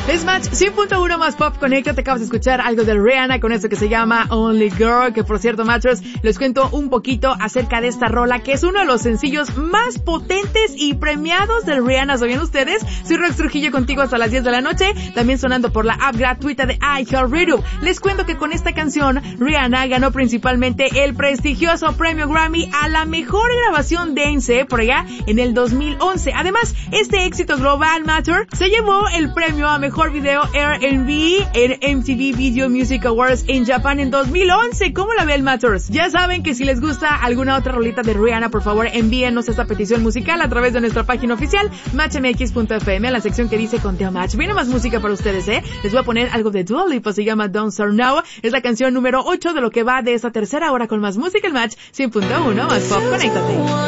Es Match 100.1 más pop. Conéctate, acabas de escuchar algo de Rihanna con esto que se llama Only Girl, que por cierto, Matchers, les cuento un poquito acerca de esta rola, que es uno de los sencillos más potentes y premiados de Rihanna. ¿Sabían ustedes? Soy Rox Trujillo contigo hasta las 10 de la noche, también sonando por la app gratuita de iHeartRadio. Les cuento que con esta canción, Rihanna ganó principalmente el prestigioso premio Grammy a la mejor grabación dance por allá en el 2011. Además, este éxito global, Matter, se llevó el premio a mejor video R&B en MTV Video Music Awards en Japón en 2011. ¿Cómo la ve el Matters? Ya saben que si les gusta alguna otra rolita de Rihanna, por favor envíenos esta petición musical a través de nuestra página oficial matchmx.fm, a la sección que dice Conteo Match. Viene más música para ustedes, les voy a poner algo de Dua Lipa, se llama Don't Start Now. Es la canción número 8 de lo que va de esta tercera hora con más música. El Match 100.1 más pop. Conéctate.